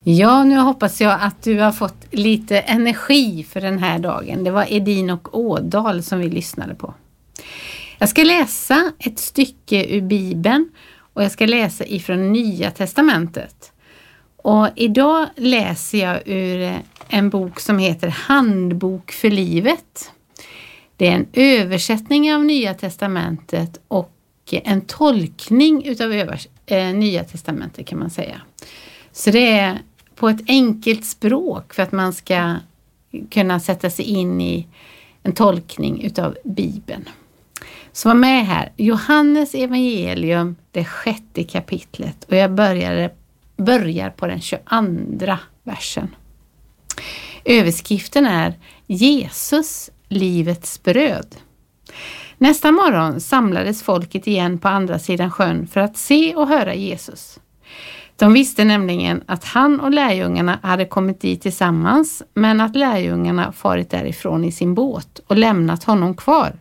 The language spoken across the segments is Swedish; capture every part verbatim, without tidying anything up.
Ja, nu hoppas jag att du har fått lite energi för den här dagen. Det var Edin och Ådal som vi lyssnade på. Jag ska läsa ett stycke ur Bibeln och jag ska läsa ifrån Nya testamentet. Och idag läser jag ur en bok som heter Handbok för livet. Det är en översättning av Nya testamentet och en tolkning utav övers- äh, Nya testamentet kan man säga. Så det är på ett enkelt språk för att man ska kunna sätta sig in i en tolkning utav Bibeln. Så var med här. Johannes evangelium, det sjätte kapitlet. Och jag börjar, börjar på den tjugoandra versen. Överskriften är Jesus, livets bröd. Nästa morgon samlades folket igen på andra sidan sjön för att se och höra Jesus. De visste nämligen att han och lärjungarna hade kommit dit tillsammans, men att lärjungarna farit därifrån i sin båt och lämnat honom kvar.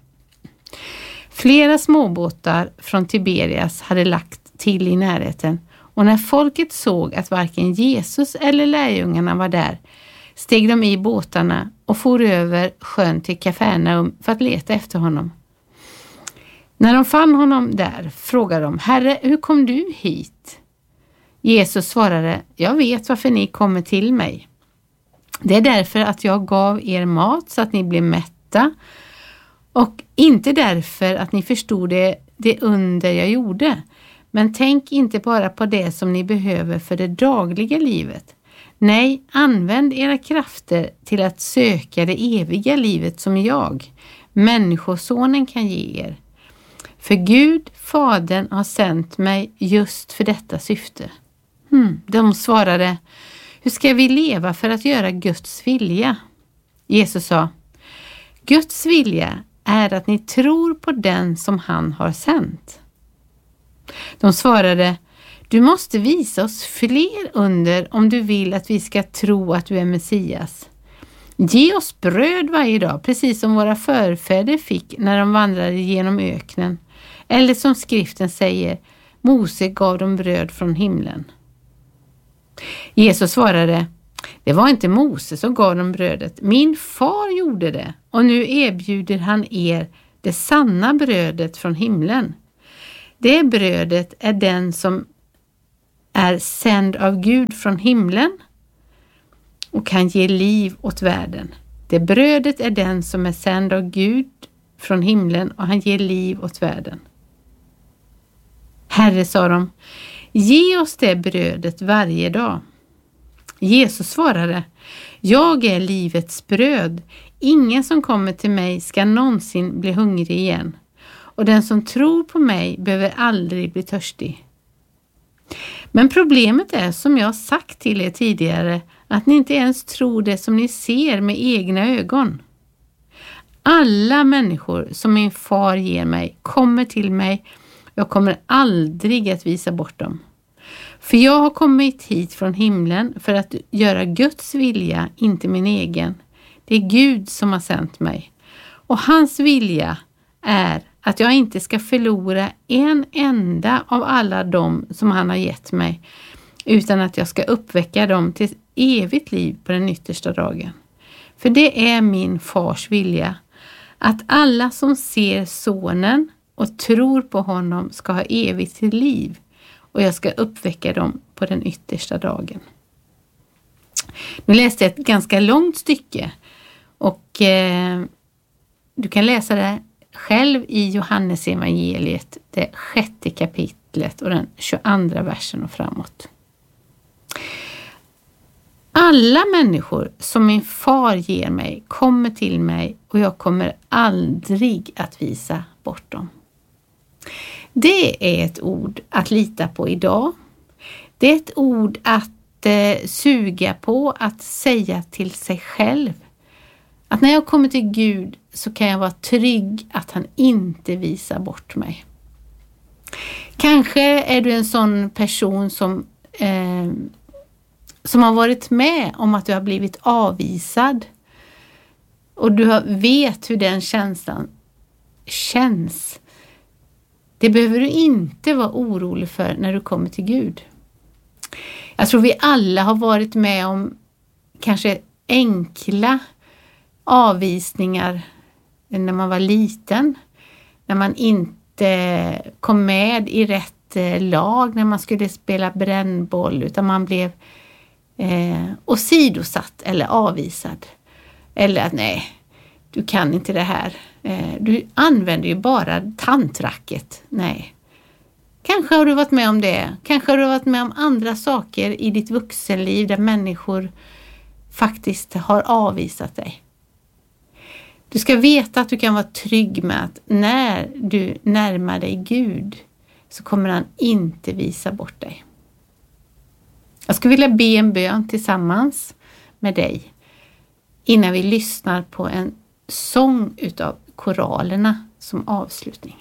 Flera småbåtar från Tiberias hade lagt till i närheten, och när folket såg att varken Jesus eller lärjungarna var där, steg de i båtarna och for över sjön till Kafarnaum för att leta efter honom. När de fann honom där frågade de: Herre, hur kom du hit? Jesus svarade: Jag vet varför ni kommer till mig. Det är därför att jag gav er mat så att ni blev mätta, och inte därför att ni förstod det, det under jag gjorde. Men tänk inte bara på det som ni behöver för det dagliga livet. Nej, använd era krafter till att söka det eviga livet som jag, Människosonen, kan ge er. För Gud, Fadern, har sänt mig just för detta syfte. Hmm. De svarade: Hur ska vi leva för att göra Guds vilja? Jesus sa: Guds vilja är att ni tror på den som han har sänt. De svarade: Du måste visa oss fler under om du vill att vi ska tro att du är Messias. Ge oss bröd varje dag, precis som våra förfäder fick när de vandrade genom öknen. Eller som skriften säger: Mose gav dem bröd från himlen. Jesus svarade: Det var inte Mose som gav dem brödet. Min far gjorde det, och nu erbjuder han er det sanna brödet från himlen. Det brödet är den som är sänd av Gud från himlen och kan ge liv åt världen. Det brödet är den som är sänd av Gud från himlen och han ger liv åt världen. Herre, sa de, ge oss det brödet varje dag. Jesus svarade: Jag är livets bröd. Ingen som kommer till mig ska någonsin bli hungrig igen. Och den som tror på mig behöver aldrig bli törstig. Men problemet är, som jag sagt till er tidigare, att ni inte ens tror det som ni ser med egna ögon. Alla människor som min far ger mig kommer till mig. Jag kommer aldrig att visa bort dem. För jag har kommit hit från himlen för att göra Guds vilja, inte min egen. Det är Gud som har sänt mig. Och hans vilja är att jag inte ska förlora en enda av alla dem som han har gett mig, utan att jag ska uppväcka dem till evigt liv på den yttersta dagen. För det är min fars vilja, att alla som ser sonen och tror på honom ska ha evigt liv, och jag ska uppväcka dem på den yttersta dagen. Nu läste jag ett ganska långt stycke, och eh, du kan läsa det själv i Johannes evangeliet, det sjätte kapitlet och den tjugoandra versen och framåt. Alla människor som min far ger mig kommer till mig, och jag kommer aldrig att visa bort dem. Det är ett ord att lita på idag. Det är ett ord att eh, suga på, att säga till sig själv. Att när jag kommer till Gud så kan jag vara trygg att han inte visar bort mig. Kanske är du en sån person som, eh, som har varit med om att du har blivit avvisad. Och du vet hur den känslan känns. Det behöver du inte vara orolig för när du kommer till Gud. Jag tror vi alla har varit med om kanske enkla avvisningar när man var liten. När man inte kom med i rätt lag när man skulle spela brännboll, utan man blev eh, åsidosatt eller avvisad. Eller att nej, du kan inte det här. Eh, du använder ju bara tantracket. Nej. Kanske har du varit med om det. Kanske har du varit med om andra saker i ditt vuxenliv där människor faktiskt har avvisat dig. Du ska veta att du kan vara trygg med att när du närmar dig Gud så kommer han inte visa bort dig. Jag skulle vilja be en bön tillsammans med dig innan vi lyssnar på en sång utav koralerna som avslutning.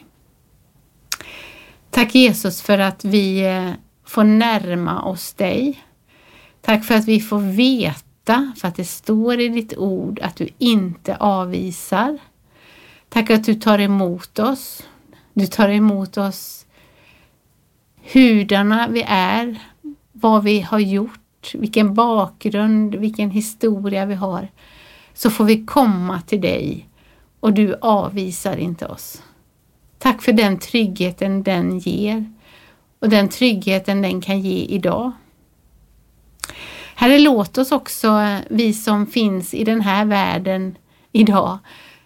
Tack Jesus för att vi får närma oss dig. Tack för att vi får veta, för att det står i ditt ord att du inte avvisar. Tack att du tar emot oss. Du tar emot oss hurdarna vi är, vad vi har gjort, vilken bakgrund, vilken historia vi har. Så får vi komma till dig och du avvisar inte oss. Tack för den tryggheten den ger och den tryggheten den kan ge idag. Herre, låt oss också, vi som finns i den här världen idag,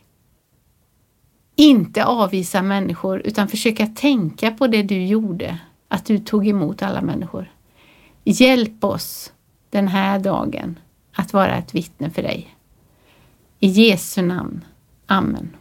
inte avvisa människor utan försöka tänka på det du gjorde, att du tog emot alla människor. Hjälp oss den här dagen att vara ett vittne för dig. I Jesu namn. Amen.